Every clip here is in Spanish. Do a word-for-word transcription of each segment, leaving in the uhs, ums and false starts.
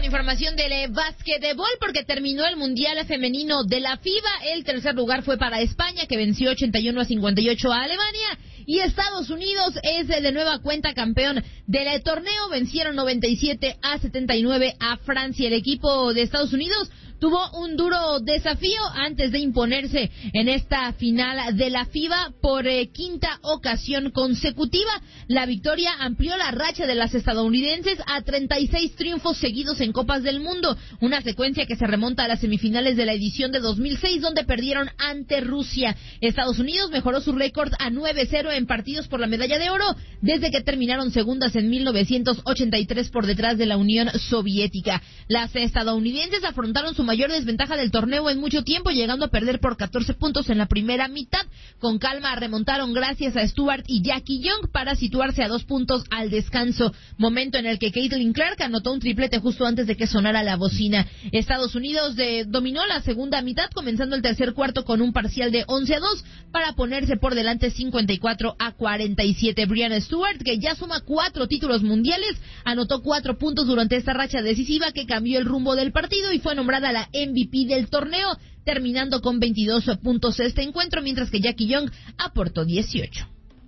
con información del básquetbol porque terminó el Mundial Femenino de la FIBA. El tercer lugar fue para España, que venció ochenta y uno a cincuenta y ocho a Alemania. Y Estados Unidos es de nueva cuenta campeón del torneo. Vencieron noventa y siete a setenta y nueve a Francia. El equipo de Estados Unidos tuvo un duro desafío antes de imponerse en esta final de la FIBA por eh, quinta ocasión consecutiva. La victoria amplió la racha de las estadounidenses a treinta y seis triunfos seguidos en Copas del Mundo, una secuencia que se remonta a las semifinales de la edición de dos mil seis, donde perdieron ante Rusia. Estados Unidos mejoró su récord a nueve cero en partidos por la medalla de oro, desde que terminaron segundas en mil novecientos ochenta y tres por detrás de la Unión Soviética. Las estadounidenses afrontaron su mayor desventaja del torneo en mucho tiempo, llegando a perder por catorce puntos en la primera mitad. Con calma remontaron gracias a Stewart y Jackie Young para situarse a dos puntos al descanso, momento en el que Caitlin Clark anotó un triplete justo antes de que sonara la bocina. Estados Unidos de, dominó la segunda mitad, comenzando el tercer cuarto con un parcial de once a dos para ponerse por delante cincuenta y cuatro a cuarenta y siete. Breanna Stewart, que ya suma cuatro títulos mundiales, anotó cuatro puntos durante esta racha decisiva que cambió el rumbo del partido y fue nombrada la M V P del torneo, terminando con veintidós puntos este encuentro, mientras que Jackie Young aportó dieciocho.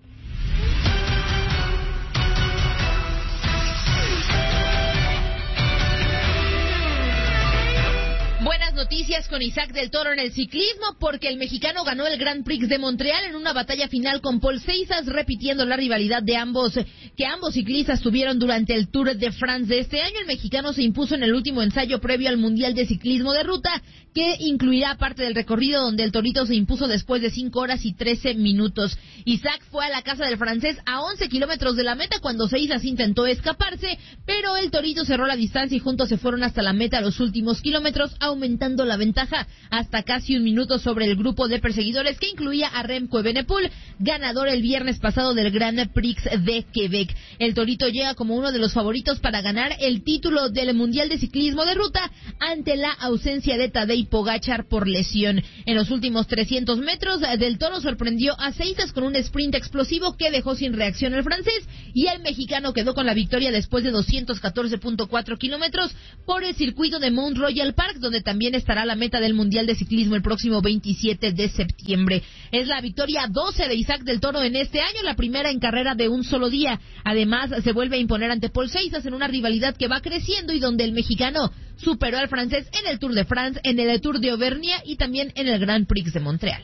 Buenas noticias con Isaac del Toro en el ciclismo, porque el mexicano ganó el Grand Prix de Montreal en una batalla final con Paul Seisas, repitiendo la rivalidad de ambos que ambos ciclistas tuvieron durante el Tour de France de este año. El mexicano se impuso en el último ensayo previo al Mundial de Ciclismo de Ruta, que incluirá parte del recorrido, donde el torito se impuso después de cinco horas y trece minutos. Isaac fue a la casa del francés a once kilómetros de la meta cuando Seisas intentó escaparse, pero el torito cerró la distancia y juntos se fueron hasta la meta a los últimos kilómetros, aumentando la ventaja hasta casi un minuto sobre el grupo de perseguidores, que incluía a Remco Evenepoel, ganador el viernes pasado del Grand Prix de Quebec. El torito llega como uno de los favoritos para ganar el título del Mundial de Ciclismo de Ruta ante la ausencia de Tadej Pogačar por lesión. En los últimos trescientos metros, del Toro sorprendió a Seisas con un sprint explosivo que dejó sin reacción al francés, y el mexicano quedó con la victoria después de doscientos catorce punto cuatro kilómetros por el circuito de Mount Royal Park, donde también estará la meta del Mundial de Ciclismo el próximo veintisiete de septiembre. Es la victoria doce de Isaac del Toro en este año, la primera en carrera de un solo día. Además, se vuelve a imponer ante Paul Seisas en una rivalidad que va creciendo y donde el mexicano superó al francés en el Tour de France, en el Tour de Auvernia y también en el Grand Prix de Montreal.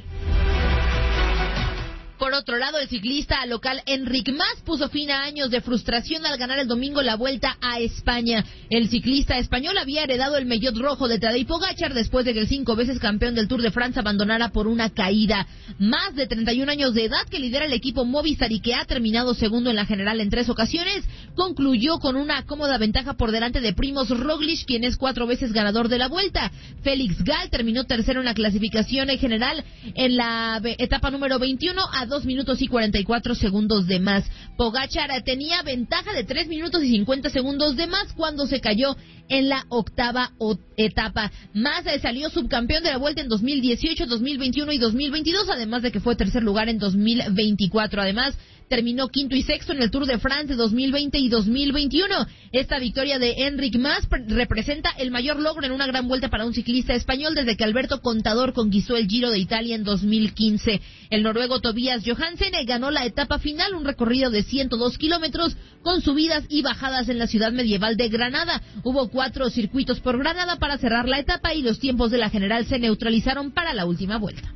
Por otro lado, el ciclista local Enric Mas puso fin a años de frustración al ganar el domingo la Vuelta a España. El ciclista español había heredado el maillot rojo de Tadej Pogačar después de que el cinco veces campeón del Tour de Francia abandonara por una caída. Mas, de treinta y un años de edad, que lidera el equipo Movistar y que ha terminado segundo en la general en tres ocasiones, concluyó con una cómoda ventaja por delante de Primož Roglič, quien es cuatro veces ganador de la Vuelta. Félix Gall terminó tercero en la clasificación en general en la etapa número veintiuno a dos minutos y cuarenta y cuatro segundos de más. Pogačar tenía ventaja de tres minutos y cincuenta segundos de más cuando se cayó en la octava etapa. Mas salió subcampeón de la Vuelta en dos mil dieciocho, dos mil veintiuno y dos mil veintidós, además de que fue tercer lugar en dos mil veinticuatro. Además, terminó quinto y sexto en el Tour de France dos mil veinte y dos mil veintiuno. Esta victoria de Enric Mas representa el mayor logro en una gran vuelta para un ciclista español desde que Alberto Contador conquistó el Giro de Italia en dos mil quince. El noruego Tobias Johansen ganó la etapa final, un recorrido de ciento dos kilómetros con subidas y bajadas en la ciudad medieval de Granada. Hubo cuatro circuitos por Granada para cerrar la etapa y los tiempos de la general se neutralizaron para la última vuelta.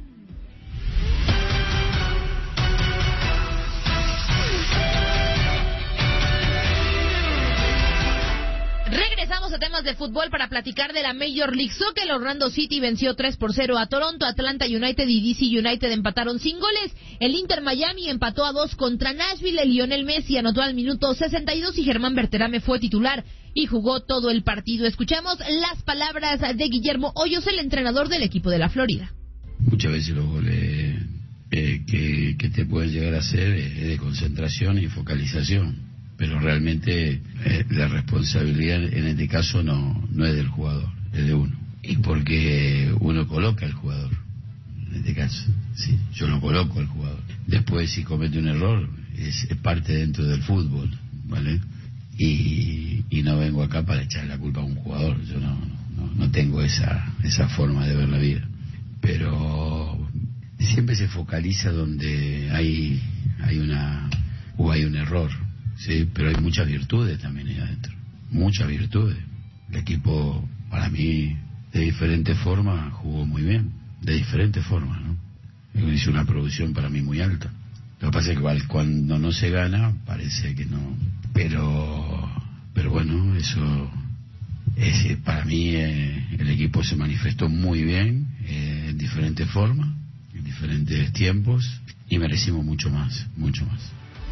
Regresamos a temas de fútbol para platicar de la Major League Soccer. El Orlando City venció tres por cero a Toronto. Atlanta United y D C United empataron sin goles. El Inter Miami empató a dos contra Nashville. El Lionel Messi anotó al minuto sesenta y dos y Germán Berterame fue titular y jugó todo el partido. Escuchamos las palabras de Guillermo Hoyos, el entrenador del equipo de la Florida. Muchas veces los goles eh, que, que te pueden llegar a hacer es de concentración y focalización. Pero realmente eh, la responsabilidad en este caso no, no es del jugador, es de uno. Y porque uno coloca al jugador, en este caso, sí, yo no coloco al jugador. Después, si comete un error, es, es parte dentro del fútbol, ¿vale? y, y no vengo acá para echar la culpa a un jugador. Yo no, no, no tengo esa, esa forma de ver la vida. Pero siempre se focaliza donde hay, hay una, o hay un error, ¿sí? Pero hay muchas virtudes también ahí adentro, muchas virtudes. El equipo, para mí, de diferentes formas, jugó muy bien, de diferentes formas, ¿no? Hizo una producción para mí muy alta. Lo que pasa es que cuando no se gana, parece que no. Pero, pero bueno, eso, es, para mí, eh, el equipo se manifestó muy bien, eh, en diferentes formas, en diferentes tiempos, y merecimos mucho más, mucho más.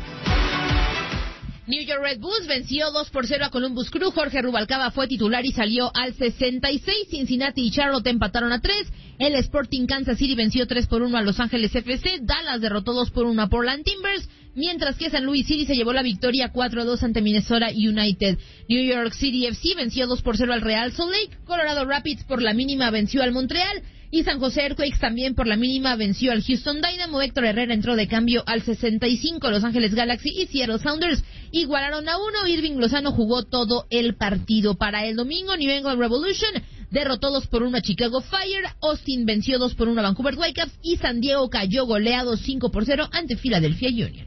New York Red Bulls venció dos por cero a Columbus Crew. Jorge Rubalcaba fue titular y salió al sesenta y seis. Cincinnati y Charlotte empataron a tres. El Sporting Kansas City venció tres por uno a Los Ángeles F C. Dallas derrotó dos por uno a Portland Timbers. Mientras que San Luis City se llevó la victoria cuatro a dos ante Minnesota United. New York City F C venció dos por cero al Real Salt Lake. Colorado Rapids por la mínima venció al Montreal. Y San José Earthquakes también por la mínima venció al Houston Dynamo. Héctor Herrera entró de cambio al sesenta y cinco. Los Ángeles Galaxy y Seattle Sounders igualaron a uno. Irving Lozano jugó todo el partido. Para el domingo, New England Revolution derrotó dos por uno a Chicago Fire. Austin venció dos por uno a Vancouver Whitecaps. Y San Diego cayó goleado cinco por cero ante Philadelphia Union.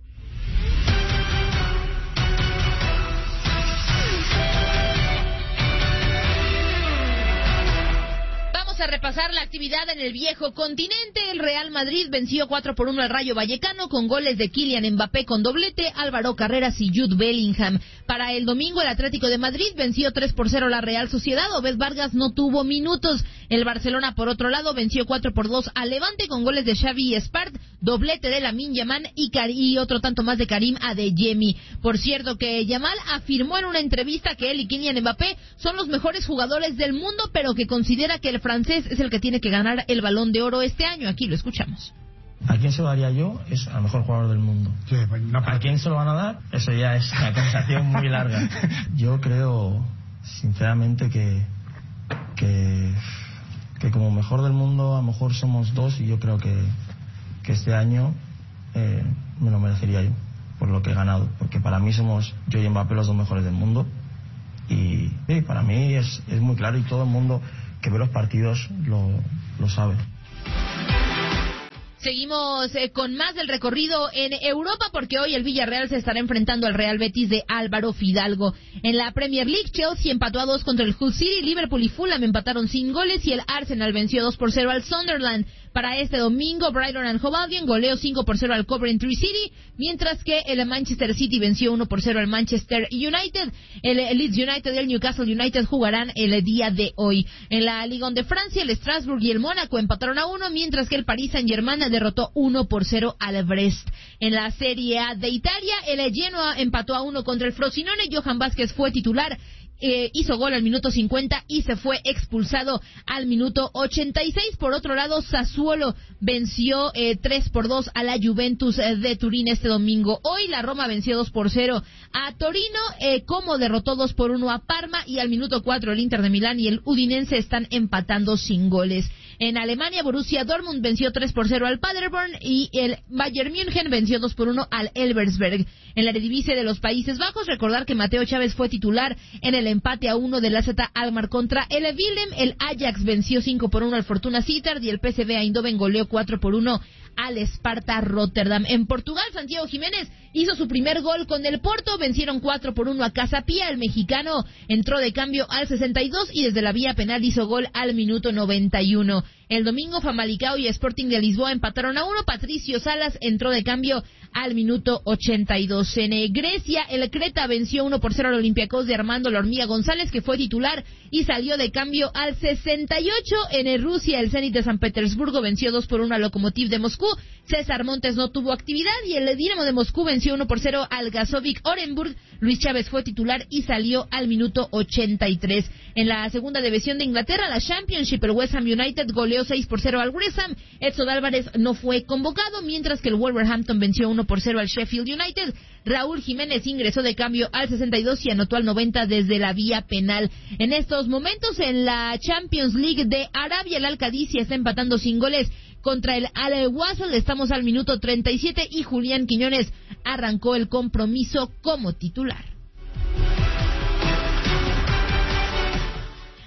A repasar la actividad en el viejo continente. El Real Madrid venció cuatro por uno al Rayo Vallecano con goles de Kylian Mbappé con doblete, Álvaro Carreras y Jude Bellingham. Para el domingo, el Atlético de Madrid venció tres por cero a la Real Sociedad. Obed Vargas no tuvo minutos. El Barcelona, por otro lado, venció cuatro por dos al Levante con goles de Xavi Espart, doblete de Lamine Yamal y, y otro tanto más de Karim Adeyemi. Por cierto, que Yamal afirmó en una entrevista que él y Kylian Mbappé son los mejores jugadores del mundo, pero que considera que el francés es el que tiene que ganar el Balón de Oro este año. Aquí lo escuchamos. ¿A quién se lo daría yo? Es al mejor jugador del mundo. Sí, no, ¿a quién se lo van a dar? Eso ya es una conversación muy larga. Yo creo, sinceramente, que, que que como mejor del mundo a lo mejor somos dos, y yo creo que, que este año eh, me lo merecería yo por lo que he ganado, porque para mí somos yo y Mbappé los dos mejores del mundo, y sí, para mí es, es muy claro, y todo el mundo que ve los partidos lo, lo sabe. Seguimos eh, con más del recorrido en Europa, porque hoy el Villarreal se estará enfrentando al Real Betis de Álvaro Fidalgo. En la Premier League, Chelsea empató a dos contra el Hull City, Liverpool y Fulham empataron sin goles y el Arsenal venció dos por cero al Sunderland. Para este domingo, Brighton and Hove Albion goleó cinco por cero al Coventry City, mientras que el Manchester City venció uno por cero al Manchester United. El Leeds United y el Newcastle United jugarán el día de hoy. En la Liga de Francia, el Strasbourg y el Mónaco empataron a uno, mientras que el Paris Saint-Germain derrotó uno por cero al Brest. En la Serie A de Italia, el Genoa empató a uno contra el Frosinone. Johan Vázquez fue titular. Eh, hizo gol al minuto cincuenta y se fue expulsado al minuto ochenta y seis. Por otro lado, Sassuolo venció eh, tres por dos a la Juventus eh, de Turín este domingo. Hoy la Roma venció dos por cero a Torino, eh, Como derrotó dos por uno a Parma, y al minuto cuatro el Inter de Milán y el Udinese están empatando sin goles. En Alemania, Borussia Dortmund venció tres por cero al Paderborn y el Bayern München venció dos por uno al Elversberg. En la Eredivisie de los Países Bajos, recordar que Mateo Chávez fue titular en el empate a uno del A Z Alkmaar contra el Willem. El Ajax venció cinco por uno al Fortuna Sittard y el P S V Eindhoven goleó cuatro por uno al Sparta Rotterdam. En Portugal, Santiago Jiménez hizo su primer gol con el Porto, vencieron cuatro por uno a Casa Pia. El mexicano entró de cambio al sesenta y dos y desde la vía penal hizo gol al minuto noventa y uno. El domingo, Famalicão y Sporting de Lisboa empataron a uno. Patricio Salas entró de cambio al minuto ochenta y dos. En Grecia, el Creta venció uno por cero al Olympiacos de Armando La Hormiga González, que fue titular y salió de cambio al sesenta y ocho. En Rusia, el Zenit de San Petersburgo venció dos por uno al Lokomotiv de Moscú. César Montes no tuvo actividad y el Dinamo de Moscú venció uno por cero al Gazovik Orenburg. Luis Chávez fue titular y salió al minuto ochenta y tres. En la segunda división de Inglaterra, la Championship, el West Ham United goleó seis por cero al West Ham. Edson Álvarez no fue convocado, mientras que el Wolverhampton venció uno por cero al Sheffield United. Raúl Jiménez ingresó de cambio al sesenta y dos y anotó al noventa desde la vía penal. En estos momentos, en la Champions League de Arabia, el Al-Qadisiyah está empatando sin goles contra el Al-Wasl. Estamos al minuto treinta y siete y Julián Quiñones arrancó el compromiso como titular.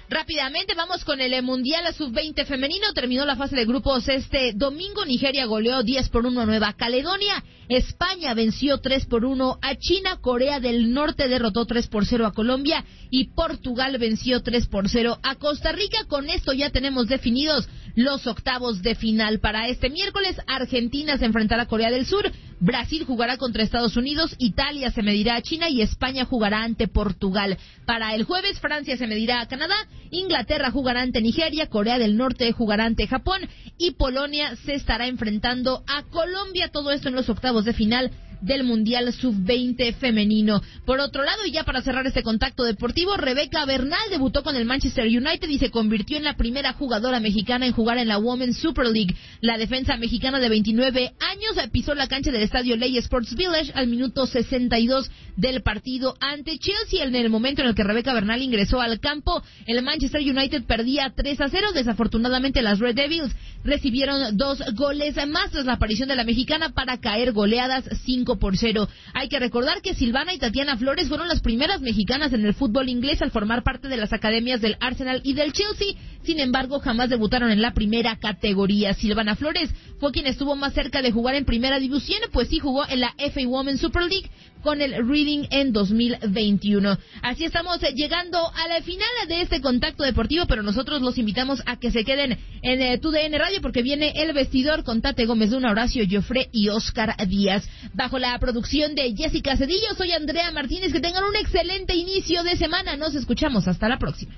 Rápidamente vamos con el Mundial sub veinte femenino. Terminó la fase de grupos este domingo. Nigeria goleó diez por uno a Nueva Caledonia. España venció tres por uno a China. Corea del Norte derrotó tres por cero a Colombia. Y Portugal venció tres por cero a Costa Rica. Con esto ya tenemos definidos los octavos de final. Para este miércoles, Argentina se enfrentará a Corea del Sur. Brasil jugará contra Estados Unidos. Italia se medirá a China. Y España jugará ante Portugal. Para el jueves, Francia se medirá a Canadá. Inglaterra jugará ante Nigeria, Corea del Norte jugará ante Japón y Polonia se estará enfrentando a Colombia. Todo esto en los octavos de final del Mundial sub veinte femenino. Por otro lado, y ya para cerrar este contacto deportivo, Rebeca Bernal debutó con el Manchester United y se convirtió en la primera jugadora mexicana en jugar en la Women's Super League. La defensa mexicana de veintinueve años pisó la cancha del estadio Ley Sports Village al minuto sesenta y dos del partido ante Chelsea. En el momento en el que Rebeca Bernal ingresó al campo, el Manchester United perdía tres a cero. Desafortunadamente, las Red Devils recibieron dos goles más tras la aparición de la mexicana para caer goleadas cinco por cero. Hay que recordar que Silvana y Tatiana Flores fueron las primeras mexicanas en el fútbol inglés al formar parte de las academias del Arsenal y del Chelsea. Sin embargo, jamás debutaron en la primera categoría. Silvana Flores fue quien estuvo más cerca de jugar en primera división, pues sí jugó en la F A Women's Super League con el Reading en dos mil veintiuno. Así estamos llegando a la final de este contacto deportivo, pero nosotros los invitamos a que se queden en eh, Tu D N Radio porque viene El Vestidor con Tate Gómez Luna, Horacio Joffre y Oscar Díaz. Bajo la producción de Jessica Cedillo, soy Andrea Martínez. Que tengan un excelente inicio de semana. Nos escuchamos. Hasta la próxima.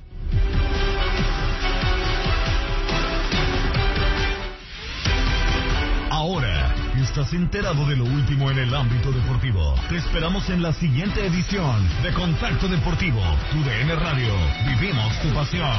Ahora estás enterado de lo último en el ámbito deportivo. Te esperamos en la siguiente edición de Contacto Deportivo. Tu D N Radio. Vivimos tu pasión.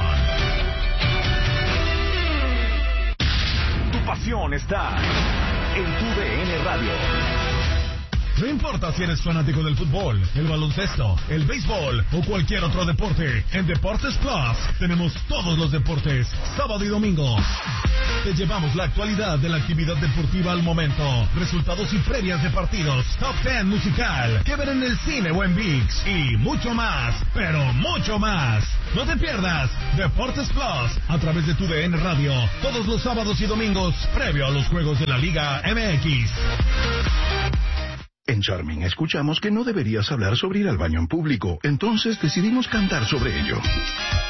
Tu pasión está en Tu D N Radio. No importa si eres fanático del fútbol, el baloncesto, el béisbol o cualquier otro deporte, en Deportes Plus tenemos todos los deportes, sábado y domingo. Te llevamos la actualidad de la actividad deportiva al momento, resultados y previas de partidos, top ten musical, que ver en el cine o en ViX y mucho más, pero mucho más. No te pierdas Deportes Plus a través de Tu D N Radio, todos los sábados y domingos, previo a los juegos de la Liga M X. En Charming escuchamos que no deberías hablar sobre ir al baño en público, entonces decidimos cantar sobre ello.